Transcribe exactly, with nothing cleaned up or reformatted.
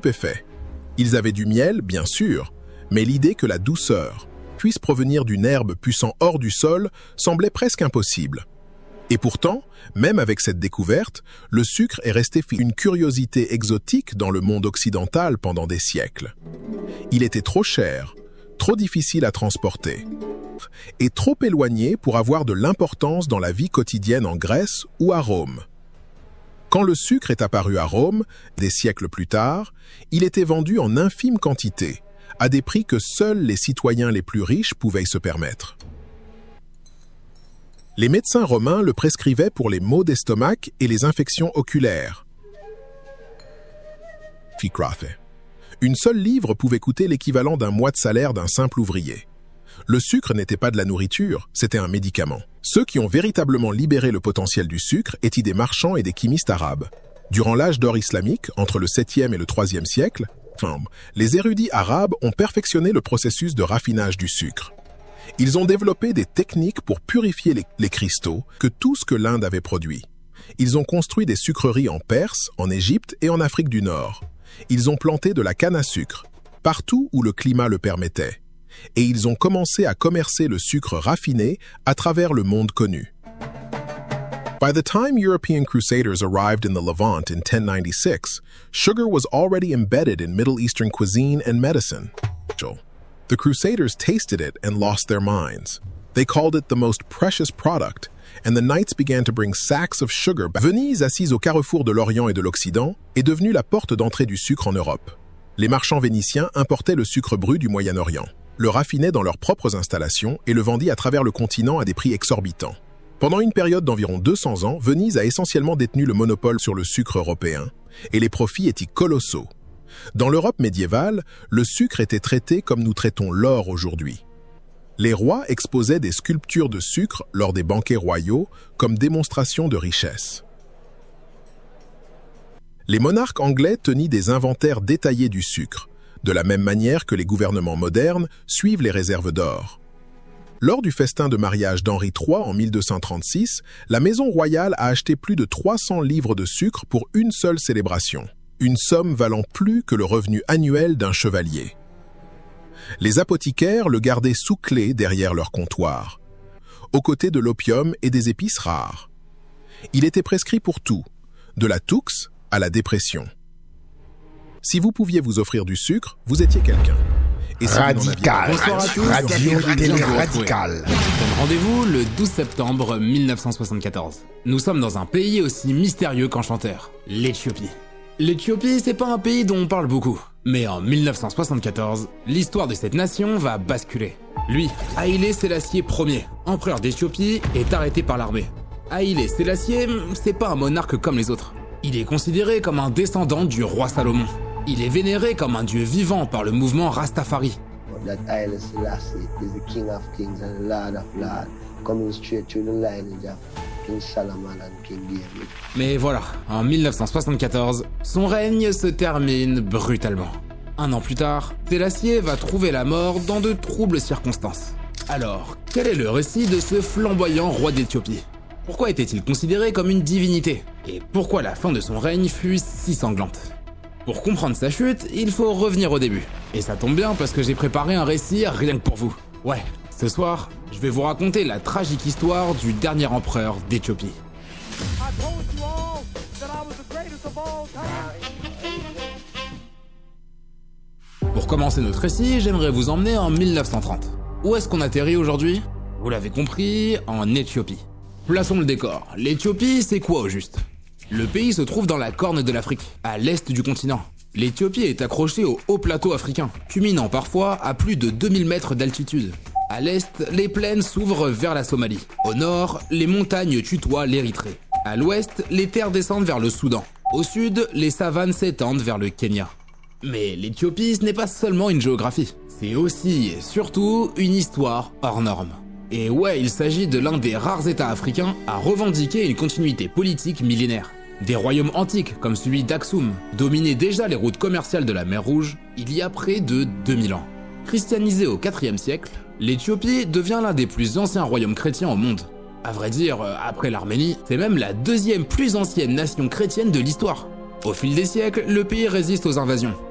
stupéfaits. Ils avaient du miel, bien sûr, mais l'idée que la douceur puisse provenir d'une herbe poussant hors du sol semblait presque impossible. Et pourtant, même avec cette découverte, le sucre est resté une curiosité exotique dans le monde occidental pendant des siècles. Il était trop cher, trop difficile à transporter, et trop éloigné pour avoir de l'importance dans la vie quotidienne en Grèce ou à Rome. Quand le sucre est apparu à Rome, des siècles plus tard, il était vendu en infime quantité, à des prix que seuls les citoyens les plus riches pouvaient se permettre. Les médecins romains le prescrivaient pour les maux d'estomac et les infections oculaires. Une seule livre pouvait coûter l'équivalent d'un mois de salaire d'un simple ouvrier. Le sucre n'était pas de la nourriture, c'était un médicament. Ceux qui ont véritablement libéré le potentiel du sucre étaient des marchands et des chimistes arabes. Durant l'âge d'or islamique, entre le septième et le troisième siècle, les érudits arabes ont perfectionné le processus de raffinage du sucre. Ils ont développé des techniques pour purifier les, les cristaux que tout ce que l'Inde avait produit. Ils ont construit des sucreries en Perse, en Égypte et en Afrique du Nord. Ils ont planté de la canne à sucre, partout où le climat le permettait. Et ils ont commencé à commercer le sucre raffiné à travers le monde connu. By the time European crusaders arrived in the Levant in ten ninety-six, sugar was already embedded in Middle Eastern cuisine and medicine. The crusaders tasted it and lost their minds. They called it the most precious product, and the knights began to bring sacks of sugar back. Venise, assise au carrefour de l'Orient et de l'Occident, est devenue la porte d'entrée du sucre en Europe. Les marchands vénitiens importaient le sucre brut du Moyen-Orient, le raffinaient dans leurs propres installations et le vendaient à travers le continent à des prix exorbitants. Pendant une période d'environ deux cents ans, Venise a essentiellement détenu le monopole sur le sucre européen, et les profits étaient colossaux. Dans l'Europe médiévale, le sucre était traité comme nous traitons l'or aujourd'hui. Les rois exposaient des sculptures de sucre lors des banquets royaux comme démonstration de richesse. Les monarques anglais tenaient des inventaires détaillés du sucre, de la même manière que les gouvernements modernes suivent les réserves d'or. Lors du festin de mariage d'Henri trois en mille deux cent trente-six, la maison royale a acheté plus de trois cents livres de sucre pour une seule célébration, une somme valant plus que le revenu annuel d'un chevalier. Les apothicaires le gardaient sous clé derrière leur comptoir, aux côtés de l'opium et des épices rares. Il était prescrit pour tout, de la toux à la dépression. Si vous pouviez vous offrir du sucre, vous étiez quelqu'un. Et si radical, bonsoir à tous, radio télé radical. Rendez-vous le douze septembre mille neuf cent soixante-quatorze. Nous sommes dans un pays aussi mystérieux qu'enchanteur, l'Éthiopie. L'Éthiopie, c'est pas un pays dont on parle beaucoup. Mais en mille neuf cent soixante-quatorze, l'histoire de cette nation va basculer. Lui, Haïlé Sélassié Ier, empereur d'Éthiopie, est arrêté par l'armée. Haïlé Sélassié, c'est pas un monarque comme les autres. Il est considéré comme un descendant du roi Salomon. Il est vénéré comme un dieu vivant par le mouvement Rastafari. That Haile Selassie is the king of kings and lord of lords, coming straight through the lineage of King Solomon and King David. Mais voilà, en mille neuf cent soixante-quatorze, son règne se termine brutalement. Un an plus tard, Sélassié va trouver la mort dans de troubles circonstances. Alors, quel est le récit de ce flamboyant roi d'Éthiopie? Pourquoi était-il considéré comme une divinité? Et pourquoi la fin de son règne fut si sanglante? Pour comprendre sa chute, il faut revenir au début. Et ça tombe bien parce que j'ai préparé un récit rien que pour vous. Ouais, ce soir, je vais vous raconter la tragique histoire du dernier empereur d'Éthiopie. Pour commencer notre récit, j'aimerais vous emmener en mille neuf cent trente. Où est-ce qu'on atterrit aujourd'hui? Vous l'avez compris, en Éthiopie. Plaçons le décor. L'Éthiopie, c'est quoi au juste? Le pays se trouve dans la corne de l'Afrique, à l'est du continent. L'Éthiopie est accrochée au haut plateau africain, culminant parfois à plus de deux mille mètres d'altitude. À l'est, les plaines s'ouvrent vers la Somalie. Au nord, les montagnes tutoient l'Érythrée. À l'ouest, les terres descendent vers le Soudan. Au sud, les savanes s'étendent vers le Kenya. Mais l'Éthiopie, ce n'est pas seulement une géographie. C'est aussi et surtout une histoire hors norme. Et ouais, il s'agit de l'un des rares États africains à revendiquer une continuité politique millénaire. Des royaumes antiques, comme celui d'Aksum, dominaient déjà les routes commerciales de la mer Rouge il y a près de deux mille ans. Christianisée au quatrième siècle, l'Éthiopie devient l'un des plus anciens royaumes chrétiens au monde. À vrai dire, après l'Arménie, c'est même la deuxième plus ancienne nation chrétienne de l'histoire. Au fil des siècles, le pays résiste aux invasions.